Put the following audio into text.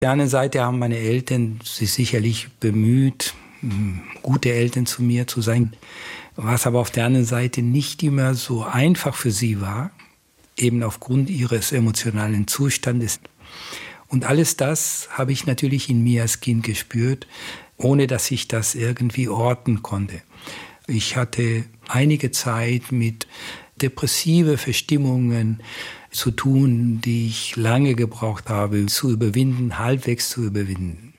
der anderen Seite haben meine Eltern sich sicherlich bemüht, gute Eltern zu mir zu sein, was aber auf der anderen Seite nicht immer so einfach für sie war, eben aufgrund ihres emotionalen Zustandes. Und alles das habe ich natürlich in mir als Kind gespürt, ohne dass ich das irgendwie orten konnte. Ich hatte einige Zeit mit depressive Verstimmungen zu tun, die ich lange gebraucht habe, zu überwinden, halbwegs zu überwinden.